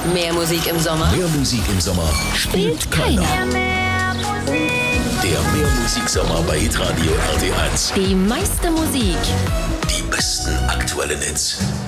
Mehr Musik im Sommer? Mehr Musik im Sommer spielt keiner. Der Mehrmusiksommer bei Hitradio RT1. Die meiste Musik. Die besten aktuellen Hits.